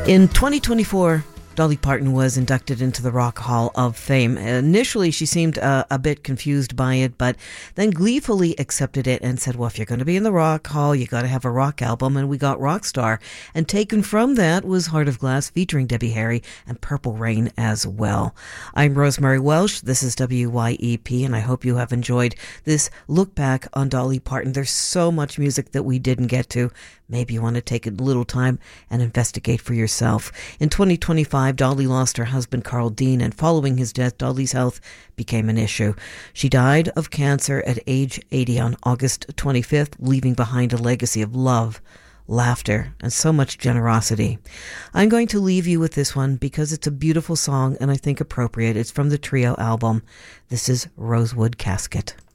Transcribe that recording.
In 2024, Dolly Parton was inducted into the Rock Hall of Fame. Initially, she seemed a bit confused by it, but then gleefully accepted it and said, well, if you're going to be in the Rock Hall, you got to have a rock album, and we got Rockstar. And taken from that was Heart of Glass featuring Debbie Harry and Purple Rain as well. I'm Rosemary Welsh. This is WYEP, and I hope you have enjoyed this look back on Dolly Parton. There's so much music that we didn't get to. Maybe you want to take a little time and investigate for yourself. In 2025, Dolly lost her husband, Carl Dean, and following his death, Dolly's health became an issue. She died of cancer at age 80 on August 25th, leaving behind a legacy of love, laughter, and so much generosity. I'm going to leave you with this one because it's a beautiful song and I think appropriate. It's from the Trio album. This is Rosewood Casket.